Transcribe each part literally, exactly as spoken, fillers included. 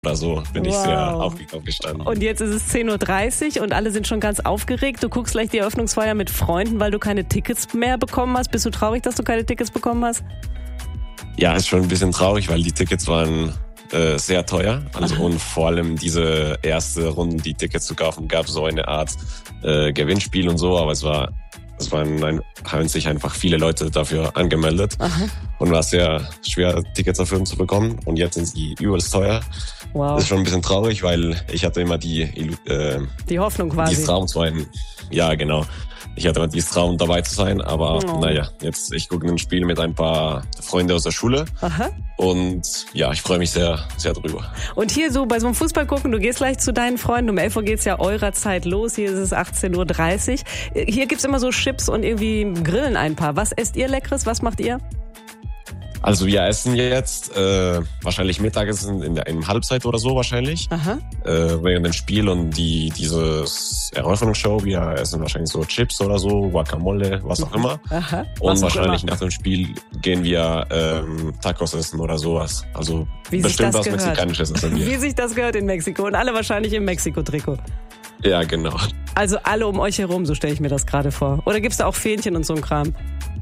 oder so bin wow. ich sehr aufgestanden. Und jetzt ist es zehn Uhr dreißig und alle sind schon ganz aufgeregt. Du guckst gleich die Eröffnungsfeier mit Freunden, weil du keine Tickets mehr bekommen hast. Bist du traurig, dass du keine Tickets bekommen hast? Ja, ist schon ein bisschen traurig, weil die Tickets waren äh, sehr teuer. Also Aha. und vor allem diese erste Runde, die Tickets zu kaufen, gab so eine Art äh, Gewinnspiel und so, aber es war Es waren ein, haben sich einfach viele Leute dafür angemeldet. Aha. Und war sehr schwer, Tickets dafür zu bekommen. Und jetzt sind sie übelst teuer. Wow. Das ist schon ein bisschen traurig, weil ich hatte immer die äh, die Hoffnung quasi. Die Traum zu einem, ja, genau. Ich hatte immer dieses Traum, dabei zu sein. Aber oh. naja, jetzt ich gucke ein Spiel mit ein paar Freunden aus der Schule. Aha. Und ja, ich freue mich sehr, sehr drüber. Und hier so bei so einem Fußball gucken, du gehst gleich zu deinen Freunden. Um elf Uhr geht's ja eurer Zeit los. Hier ist es achtzehn Uhr dreißig. Hier gibt's immer so Chips und irgendwie grillen ein paar. Was esst ihr Leckeres? Was macht ihr? Also wir essen jetzt äh, wahrscheinlich Mittagessen in der in Halbzeit oder so wahrscheinlich. Aha. Äh, während dem Spiel und die dieses Eröffnungsshow. Wir essen wahrscheinlich so Chips oder so, Guacamole, was auch immer. Aha. Und was wahrscheinlich nach dem Spiel gehen wir ähm, Tacos essen oder sowas. Also Wie bestimmt was gehört. Mexikanisches essen wir. Wie sich das gehört in Mexiko. Und alle wahrscheinlich im Mexiko-Trikot. Ja, genau. Also alle um euch herum, so stelle ich mir das gerade vor. Oder gibt's da auch Fähnchen und so ein Kram?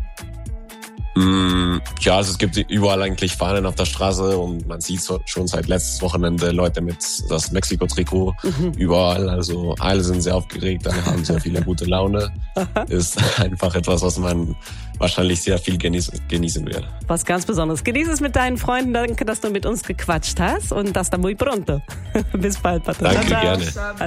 Ja, also es gibt überall eigentlich Fahnen auf der Straße und man sieht so, schon seit letztes Wochenende Leute mit das Mexiko-Trikot mhm. überall. Also alle sind sehr aufgeregt, alle haben sehr viele gute Laune. Ist einfach etwas, was man wahrscheinlich sehr viel genießen, genießen wird. Was ganz Besonderes. Genieß es mit deinen Freunden. Danke, dass du mit uns gequatscht hast und hasta muy pronto. Bis bald, Patrick. Danke, gerne.